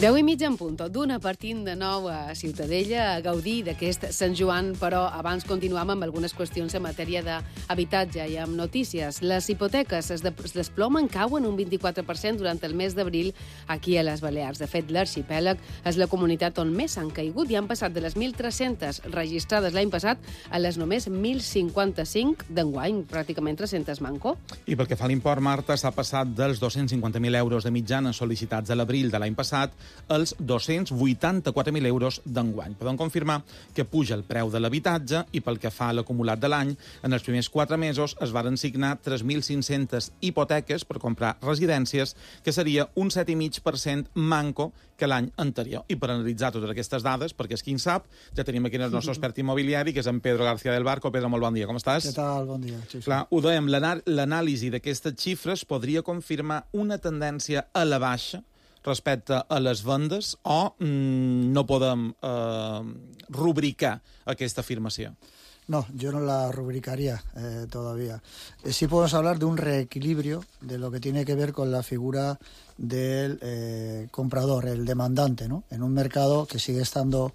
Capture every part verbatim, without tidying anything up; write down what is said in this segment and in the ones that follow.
Deu i mitja en punt, d'una partint de nou a Ciutadella a gaudir d'aquest Sant Joan, però abans continuam amb algunes qüestions en matèria d'habitatge i amb notícies. Les hipoteques es desplomen, cauen un vint-i-quatre per cent durant el mes d'abril aquí a les Balears. De fet, l'arxipèlag és la comunitat on més han caigut i han passat de les mil tres-centes registrades l'any passat a les només mil cinquanta-cinc d'enguany, pràcticament tres-centes manco. I pel que fa a l'import, Marta, s'ha passat dels dos-cents cinquanta mil euros de mitjana sol·licitats a l'abril de l'any passat als dos-cents vuitanta-quatre mil euros d'enguany. Podem confirmar que puja el preu de l'habitatge i pel que fa a l'acumulat de l'any, en els primers quatre mesos es varen signar tres mil cinc-centes hipoteques per comprar residències, que seria un set coma cinc per cent manco que l'any anterior. I per analitzar totes aquestes dades, perquè és qui en sap, ja tenim aquí el nostre expert immobiliari, que és en Pedro García del Barco. Pedro, molt bon dia, com estàs? Què tal? Bon dia. Sí, sí. Clar, ho dèiem, l'anàlisi d'aquestes xifres podria confirmar una tendència a la baixa respecte a les vendes o mmm, no podem eh, rubricar aquesta afirmació? No, yo no la rubricaría eh, todavía. Eh, sí podemos hablar de un reequilibrio de lo que tiene que ver con la figura del eh, comprador, el demandante, ¿no? En un mercado que sigue estando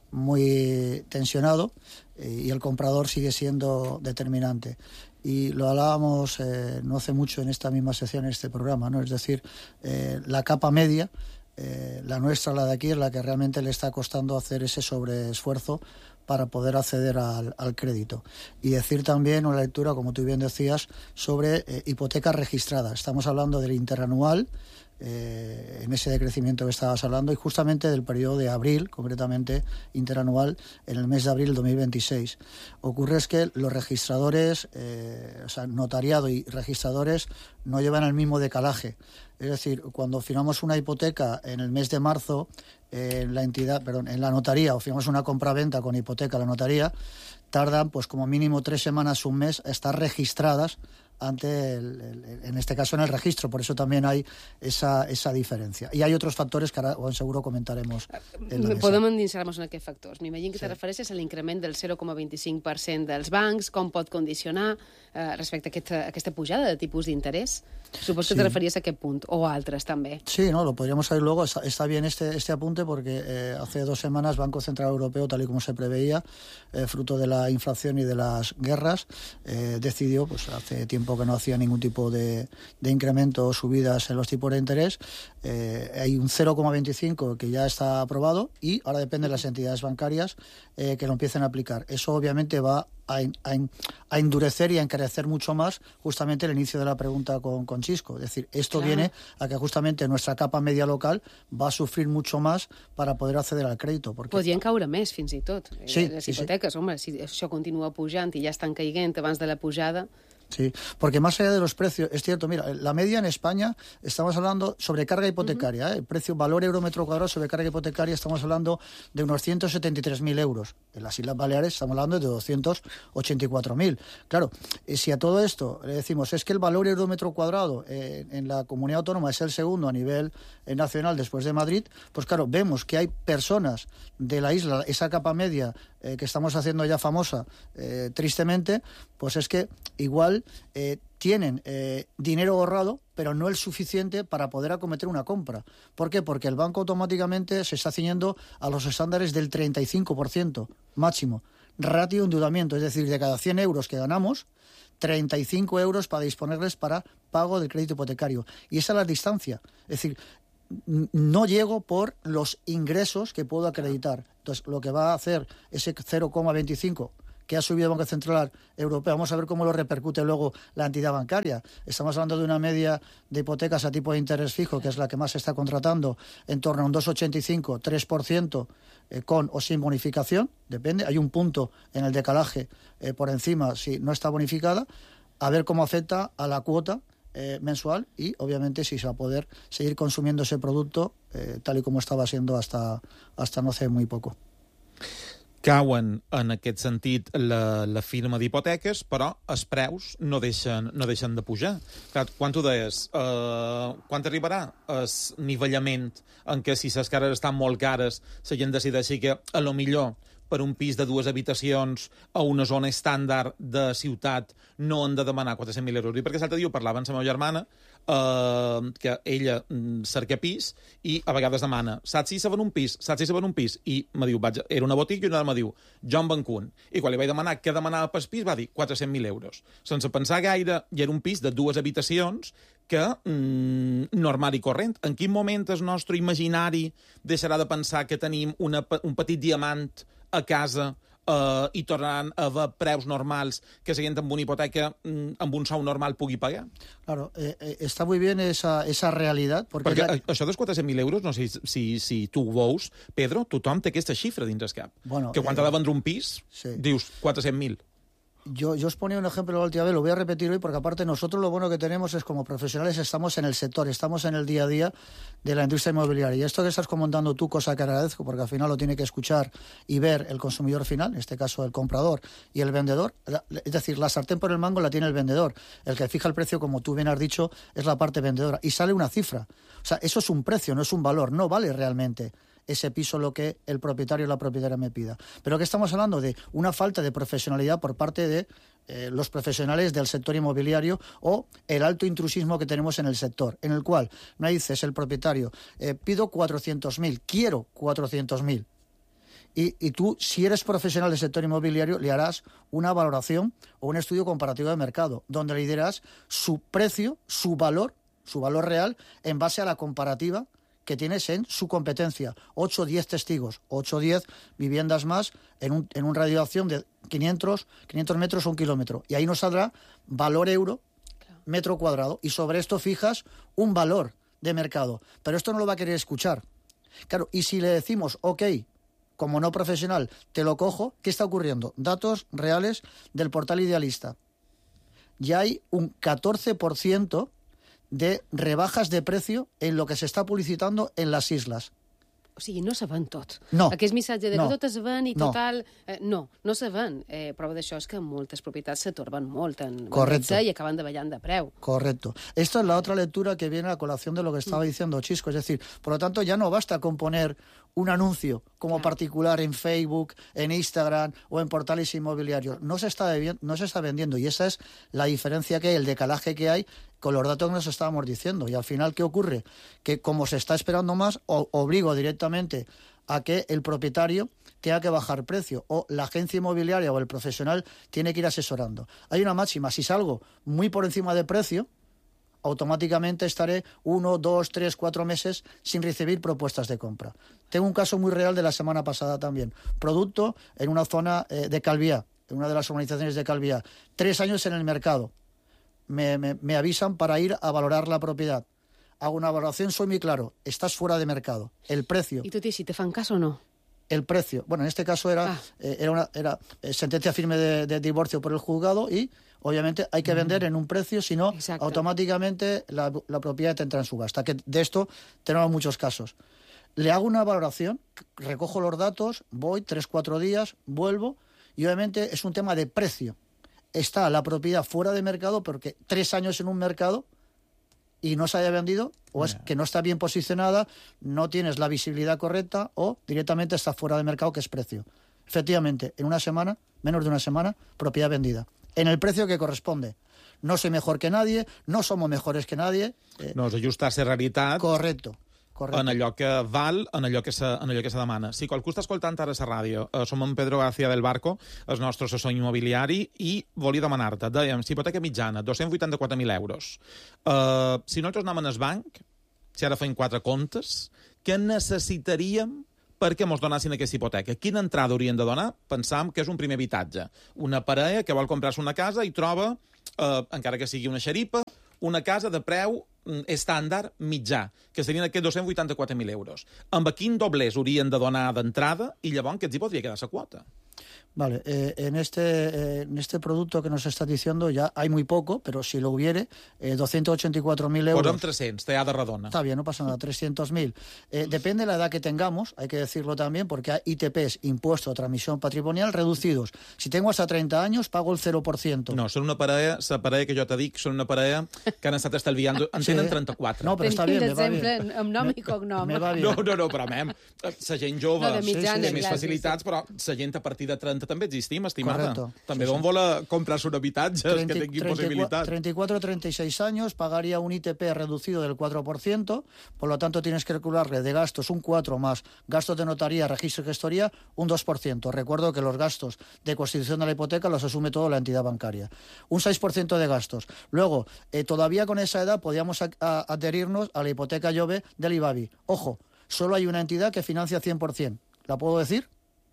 muy tensionado eh, y el comprador sigue siendo determinante. Y lo hablábamos eh, no hace mucho en esta misma sección, en este programa, ¿no? Es decir, eh, la capa media, eh, la nuestra, la de aquí, es la que realmente le está costando hacer ese sobreesfuerzo para poder acceder al, al crédito. Y decir también una lectura, como tú bien decías, sobre eh, hipotecas registradas. Estamos hablando del interanual, Eh, en ese decrecimiento que estabas hablando, y justamente del periodo de abril, concretamente interanual, en el mes de abril de dos mil veintiséis. Ocurre es que los registradores, eh, o sea, notariado y registradores no llevan el mismo decalaje. Es decir, cuando firmamos una hipoteca en el mes de marzo, eh, en la entidad, perdón, en la notaría, o firmamos una compraventa con hipoteca en la notaría, tardan pues como mínimo tres semanas, un mes, a estar registradas ante el, el, en este caso en el registro, por eso también hay esa, esa diferència. I hi ha altres factors que ara seguro comentaremos en la mesa. Podem endinsar-nos en aquests factors. M'imagino que sí. Te refereixes a l'increment del zero coma vint-i-cinc per cent dels bancs, com pot condicionar eh, respecte a aquesta, a aquesta pujada de tipus d'interès. Suposo que sí. Te referies a aquest punt, o a altres també. Sí, no, lo podríamos saber luego. Está, está bien este, este apunte porque eh, hace dos semanas Banco Central Europeo, tal y como se preveía, eh, fruto de la inflación y de las guerras, eh, decidió, pues hace tiempo que no hacía ningún tipo de, de incremento o subidas en los tipos de interés. Eh, hay un cero coma veinticinco que ya está aprobado y ahora depende de las entidades bancarias eh, que lo empiecen a aplicar. Eso obviamente va a, a, a endurecer y a encarecer mucho más justamente el inicio de la pregunta con, con Chisco. Es decir, esto claro. viene a que justamente nuestra capa media local va a sufrir mucho más para poder acceder al crédito. Porque... Podrien caure més, fins i tot. Sí, les sí, hipoteques, sí. home, si això continua pujant i ja estan caiguent abans de la pujada... Sí, porque más allá de los precios, es cierto, mira, la media en España, estamos hablando sobre carga hipotecaria, ¿eh? El precio, valor euro metro cuadrado sobre carga hipotecaria, estamos hablando de unos ciento setenta y tres mil euros. En las Islas Baleares estamos hablando de doscientos ochenta y cuatro mil. Claro, eh, si a todo esto le decimos, es que el valor euro metro cuadrado eh, en la comunidad autónoma es el segundo a nivel eh, nacional después de Madrid, pues claro, vemos que hay personas de la isla, esa capa media eh, que estamos haciendo ya famosa, eh, tristemente, pues es que igual Eh, tienen eh, dinero ahorrado, pero no el suficiente para poder acometer una compra. ¿Por qué? Porque el banco automáticamente se está ciñendo a los estándares del treinta y cinco por ciento máximo. Ratio de endeudamiento, es decir, de cada cien euros que ganamos, treinta y cinco euros para disponerles para pago del crédito hipotecario. Y esa es la distancia. Es decir, no llego por los ingresos que puedo acreditar. Entonces, lo que va a hacer ese cero coma veinticinco que ha subido el Banco Central Europeo, vamos a ver cómo lo repercute luego la entidad bancaria. Estamos hablando de una media de hipotecas a tipo de interés fijo, que es la que más se está contratando, en torno a un dos coma ochenta y cinco, tres por ciento eh, con o sin bonificación, depende, hay un punto en el decalaje eh, por encima si no está bonificada, a ver cómo afecta a la cuota eh, mensual y obviamente si se va a poder seguir consumiendo ese producto eh, tal y como estaba siendo hasta, hasta no hace muy poco. Cauen, en aquest sentit, la, la firma d'hipoteques, però els preus no deixen, no deixen de pujar. Clar, quan tu deies, eh, quan arribarà el nivellament en què si les cares estan molt cares, la gent decideixi que a lo millor per un pis de dues habitacions a una zona estàndard de ciutat no han de demanar quatre-cents mil euros. I perquè l'altre dia ho parlava amb la meva germana, eh, que ella cerca pis i a vegades demana, saps si se ven un pis? Saps si se ven un pis? I me diu, vaig, era una botiga i una me diu, jo en venc un. I quan li vaig demanar què demanava pel pis, va dir quatre-cents mil euros. Sense pensar gaire, i era un pis de dues habitacions que mm, normal i corrent. En quin moment el nostre imaginari deixarà de pensar que tenim una, un petit diamant a casa eh, i tornaran a haver preus normals que seguint amb una hipoteca, mm, amb un sou normal, pugui pagar? Claro, eh, eh, está muy bien esa, esa realidad. Porque Perquè la... això dels quatre-cents mil euros, no sé si, si, si tu ho veus, Pedro, tothom té aquesta xifra dins el cap. Bueno, que quan eh, t'ha de vendre un pis, sí. dius quatre-cents mil. Yo, yo os ponía un ejemplo la última vez, lo voy a repetir hoy porque aparte nosotros lo bueno que tenemos es como profesionales estamos en el sector, estamos en el día a día de la industria inmobiliaria. Y esto que estás comentando tú, cosa que agradezco porque al final lo tiene que escuchar y ver el consumidor final, en este caso el comprador y el vendedor. Es decir, la sartén por el mango la tiene el vendedor. El que fija el precio, como tú bien has dicho, es la parte vendedora. Y sale una cifra. O sea, eso es un precio, no es un valor, no vale realmente ese piso lo que el propietario o la propietaria me pida. Pero que estamos hablando de una falta de profesionalidad por parte de eh, los profesionales del sector inmobiliario o el alto intrusismo que tenemos en el sector, en el cual me dices el propietario, eh, pido cuatrocientos mil, quiero cuatrocientos mil. Y, y tú, si eres profesional del sector inmobiliario, le harás una valoración o un estudio comparativo de mercado, donde le dirás su precio, su valor, su valor real, en base a la comparativa que tienes en su competencia. ocho o diez testigos, ocho o diez viviendas más en un, en un radio de acción de quinientos, quinientos metros o un kilómetro. Y ahí nos saldrá valor euro, claro, metro cuadrado. Y sobre esto fijas un valor de mercado. Pero esto no lo va a querer escuchar. Claro, y si le decimos, ok, como no profesional, te lo cojo, ¿qué está ocurriendo? Datos reales del portal Idealista. Ya hay un catorce por ciento de rebajas de precio en lo que se está publicitando en las islas. O sigui, no se ven tot. No. Aquest missatge de no. que tot es ven i no. total... Eh, no, no se ven. Eh, prova d'això és que moltes propietats se torben molt en Correcto. i acaben davallant de preu. Correcto. Esta es la otra lectura que viene a colación de lo que estaba diciendo Chisco. Es decir, por lo tanto, ya no basta con poner un anuncio como claro. particular en Facebook, en Instagram o en portales inmobiliarios. No se está bebi- no se está vendiendo y esa es la diferencia que hay, el decalaje que hay con los datos que nos estábamos diciendo. Y al final, ¿qué ocurre? Que como se está esperando más, o, obligo directamente a que el propietario tenga que bajar precio o la agencia inmobiliaria o el profesional tiene que ir asesorando. Hay una máxima, si salgo muy por encima de precio, automáticamente estaré uno, dos, tres, cuatro meses sin recibir propuestas de compra. Tengo un caso muy real de la semana pasada también. Producto en una zona eh, de Calviá, en una de las urbanizaciones de Calviá. Tres años en el mercado. Me, me, me avisan para ir a valorar la propiedad. Hago una valoración, soy muy claro, estás fuera de mercado. El precio... I tu dius si te fan cas o no? El precio, bueno, en este caso era, ah. eh, era, una, era eh, sentencia firme de, de divorcio por el juzgado y obviamente hay que vender mm. en un precio, si no, Exacto. automáticamente la, la propiedad entra en subasta. Que de esto tenemos muchos casos. Le hago una valoración, recojo los datos, voy tres, cuatro días, vuelvo y obviamente es un tema de precio. Está la propiedad fuera de mercado porque tres años en un mercado y no se haya vendido, o es que no está bien posicionada, no tienes la visibilidad correcta o directamente está fuera de mercado, que es precio. Efectivamente, en una semana, menos de una semana, propiedad vendida. En el precio que corresponde. No soy mejor que nadie, no somos mejores que nadie. Eh, no, és ajustar-se a realitat. Correcto. Correcte. En allò que val, en allò que se, en allò que se demana. Si qualcú està escoltant ara a la ràdio, eh, som en Pedro García del Barco, el nostre assessor immobiliari, i volia demanar-te, dèiem, si hipoteca mitjana, dos-cents vuitanta-quatre mil euros. Uh, si nosaltres anem al banc, si ara fem quatre comptes, què necessitaríem perquè mos donassin aquesta hipoteca? Quina entrada haurien de donar? Pensam que és un primer habitatge. Una parella que vol comprar-se una casa i troba, eh, encara que sigui una xeripa, una casa de preu estàndard mitjà, que serien aquests dos-cents vuitanta-quatre mil euros. Amb quin doblers haurien de donar d'entrada i llavors que els hi podria quedar la quota? Vale, eh, en, este, eh, en este producto que nos estás diciendo ya hay muy poco, pero si lo hubiere, eh, doscientos ochenta y cuatro mil euros. Posa'm tres-cents, te ha de redona. Está bien, no pasa nada, trescientos mil. Eh, depende de la edad que tengamos, hay que decirlo también, porque hay I T Ps, impuesto a transmisión patrimonial, reducidos. Si tengo hasta treinta años, pago el cero por ciento. No, són una parella, la parella que jo te dic, són una parella que han estat estalviant, en tenen trenta-quatre. No, però està bé, me va bé. Amb nom i cognom. Me va bé. No, no, no, però, mem, la gent jove No, de mitjana, té més clar, facilitats, però la gent a partir de trenta també existim, estimada. Correcto. També Sí, d'on sí. vol comprar-se un habitatge, que tingui possibilitats. treinta y cuatro a treinta y seis años, pagaría un I T P reducido del cuatro por ciento, por lo tanto tienes que calcularle de gastos un cuatro más gastos de notaría, registro y gestoría, un dos por ciento. Recuerdo que los gastos de constitución de la hipoteca los asume todo la entidad bancaria. Un seis por ciento de gastos. Luego, eh, todavía con esa edad podíamos a, a, adherirnos a la hipoteca Jove del IBABI. Ojo, solo hay una entidad que financia cien por ciento. ¿La puedo decir?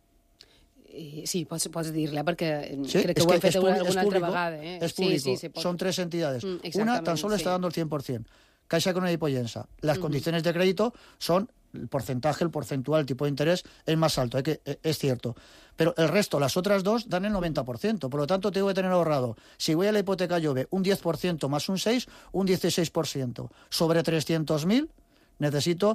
Sí, pots, pots dir-la, perquè sí, crec que es ho hem que fet es alguna público, altra vegada. Eh? Es público, sí, sí, sí, pot... son tres entidades. Mm, una tan solo sí. está dando el cien por ciento. Caixa Económica y Poyensa. Las mm-hmm. condiciones de crédito son el porcentaje, el porcentual, el tipo de interés es más alto, ¿eh? Que es cierto. Pero el resto, las otras dos, dan el noventa por ciento. Por lo tanto, tengo que tener ahorrado, si voy a la hipoteca Jove, un diez por ciento más un seis por ciento, un dieciséis por ciento. Sobre trescientos mil, necesito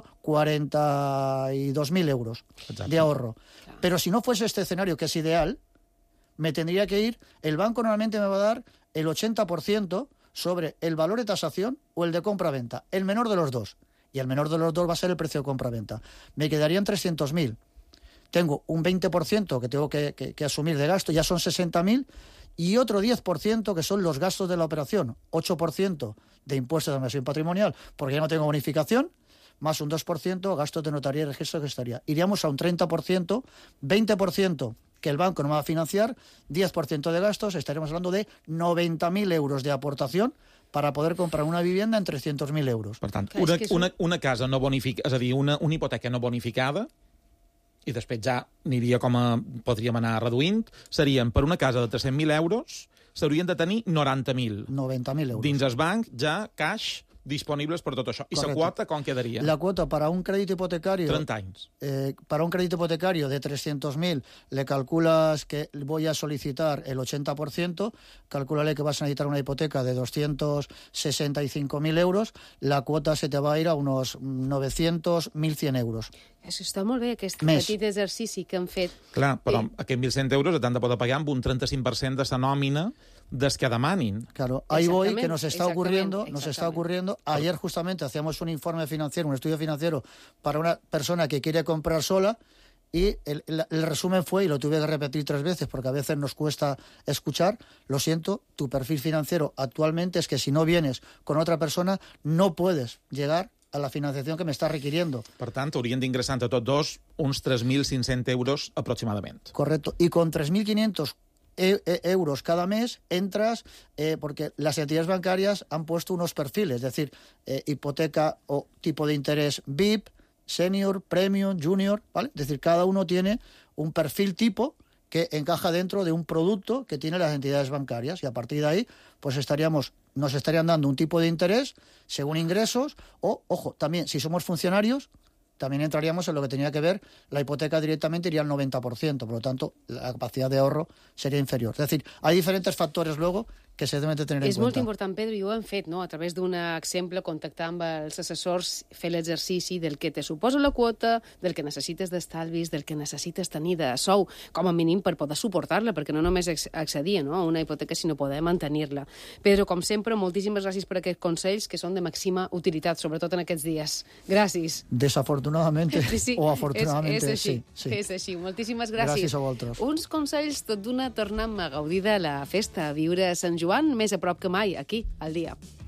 cuarenta y dos mil euros Exacto. de ahorro. Claro. Pero si no fuese este escenario, que es ideal, me tendría que ir, el banco normalmente me va a dar el ochenta por ciento sobre el valor de tasación o el de compra-venta, el menor de los dos. Y el menor de los dos va a ser el precio de compra-venta. Me quedarían trescientos mil. Tengo un veinte por ciento que tengo que, que, que asumir de gasto, ya son sesenta mil, y otro diez por ciento que son los gastos de la operación, ocho por ciento de impuestos de admisión patrimonial, porque ya no tengo bonificación, más un dos por ciento gastos de notaría y registro de gestoría. Iríamos a un treinta por ciento, veinte por ciento que el banco no me va a financiar, diez por ciento de gastos, estaremos hablando de noventa mil euros de aportación para poder comprar una vivienda en trescientos mil euros. Per tant, una, una, una casa no bonificada, és a dir, una, una hipoteca no bonificada, i després ja aniria com a, podríem anar reduint, serien per una casa de tres-cents mil euros, s'haurien de tenir noranta mil. noventa mil euros. Dins el banc, ja, cash, disponibles per tot això. I la quota, com quedaria? La cuota para un crédito hipotecario... treinta anys. Eh, para un crédito hipotecario de trescientos mil, le calculas que voy a solicitar el ochenta por ciento, calcúlale que vas a necesitar una hipoteca de doscientos sesenta y cinco mil euros, la cuota se te va a ir a unos novecientos, mil cien euros. Això està molt bé, aquest Més. petit exercici que han fet. Clar, però Eh. aquests mil cent euros t'han de poder pagar amb un trenta-cinc per cent de la nòmina des que demanin. Claro, ahí voy, Exactamente, que nos está ocurriendo, exactamente, nos está exactamente. ocurriendo. Ayer justamente hacíamos un informe financiero, un estudio financiero para una persona que quiere comprar sola, y el, el- el resumen fue, y lo tuve que repetir tres veces porque a veces nos cuesta escuchar, lo siento, tu perfil financiero actualmente es que si no vienes con otra persona no puedes llegar a la financiación que me está requiriendo. Per tant, haurien d'ingressar entre tots dos uns tres mil cinc-cents euros aproximadament. Correcto. Y con tres mil quinientos e- e- euros cada mes entras, eh, porque las entidades bancarias han puesto unos perfiles, es decir, eh, hipoteca o tipo de interés V I P, senior, premium, junior, ¿vale? Es decir, cada uno tiene un perfil tipo que encaja dentro de un producto que tienen las entidades bancarias, y a partir de ahí pues estaríamos nos estarían dando un tipo de interés según ingresos, o, ojo, también si somos funcionarios también entraríamos en lo que tenía que ver, la hipoteca directamente iría al noventa por ciento, por lo tanto la capacidad de ahorro sería inferior. Es decir, hay diferentes factores luego que se deben de tener en És cuenta. molt important, Pedro, i ho hem fet, no? A través d'un exemple, contactar amb els assessors, fer l'exercici del que te suposa la quota, del que necessites d'estalvis, del que necessites tenir de sou, com a mínim per poder suportar-la, perquè no només ex- accedir, no?, a una hipoteca, sinó poder mantenir-la. Pedro, com sempre, moltíssimes gràcies per aquests consells que són de màxima utilitat, sobretot en aquests dies. Gràcies. Desafortunadamente Sí, sí, o afortunadamente, és, és així, sí, sí. És així. Moltíssimes gràcies. Gràcies a vosaltres. Uns consells tot d'una tornem a gaudir de la festa, a viure a Sant Joan més a prop que mai, aquí, al dia.